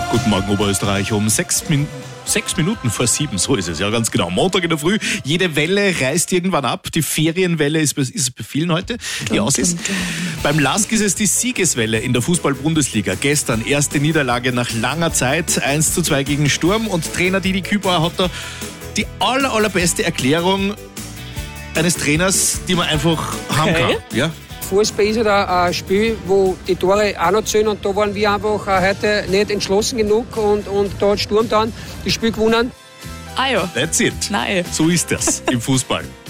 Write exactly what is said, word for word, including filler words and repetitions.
Guten Morgen, Oberösterreich, um sechs, Min- sechs Minuten vor sieben, so ist es, ja ganz genau. Montag in der Früh, jede Welle reißt irgendwann ab. Die Ferienwelle ist, ist es bei vielen heute, die aus ist. Beim Lask ist es die Siegeswelle in der Fußball-Bundesliga. Gestern erste Niederlage nach langer Zeit, eins zu zwei gegen Sturm, und Trainer Didi Kübauer hat da die aller, allerbeste Erklärung eines Trainers, die man einfach haben kann. Ja? Fußball ist halt ein Spiel, wo die Tore auch noch zählen, und da waren wir einfach heute nicht entschlossen genug, und, und da hat Sturm dann das Spiel gewonnen. Ah ja. That's it. Nein. So ist das im Fußball.